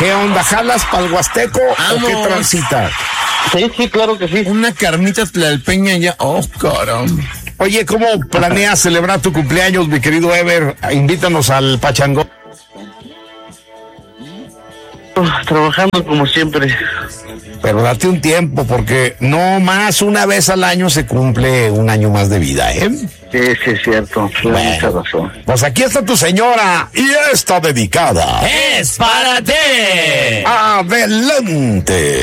¿Qué onda? ¿Jalas para el Huasteco o qué transita? Sí, claro que sí. Una carnita tlalpeña ya. Oh, caramba. Oye, ¿cómo planeas celebrar tu cumpleaños, mi querido Ever? Invítanos al pachangón. Trabajando como siempre. Pero date un tiempo, porque no más una vez al año se cumple un año más de vida, ¿eh? Sí, es cierto. Tienes mucha razón. Pues aquí está tu señora y está dedicada. ¡Es para ti! ¡Adelante!